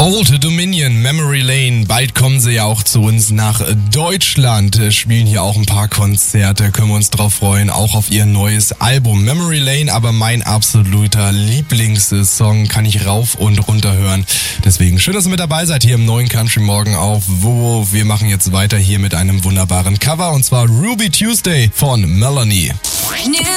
Old Dominion, Memory Lane, bald kommen sie ja auch zu uns nach Deutschland, spielen hier auch ein paar Konzerte, können wir uns drauf freuen, auch auf ihr neues Album Memory Lane, aber mein absoluter Lieblingssong kann ich rauf und runter hören. Deswegen schön, dass ihr mit dabei seid hier im neuen Country Morgen auf WoWo. Wir machen jetzt weiter hier mit einem wunderbaren Cover und zwar Ruby Tuesday von Melanie.